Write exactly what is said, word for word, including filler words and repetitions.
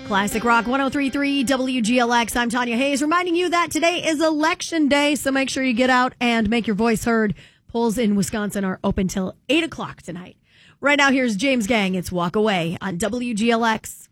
Classic Rock one oh three point three W G L X. I'm Tanya Hayes, reminding you that today is Election Day, so make sure you get out and make your voice heard. Polls in Wisconsin are open till eight o'clock tonight. Right now, here's James Gang. It's Walk Away on W G L X.